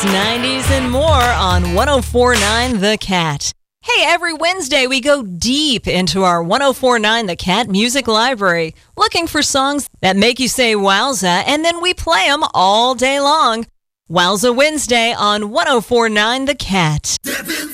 90s and more on 104.9 The Cat. Hey, every Wednesday we go deep into our 104.9 The Cat music library, looking for songs that make you say wowza, and then we play them all day long. Wowza Wednesday on 104.9 The Cat.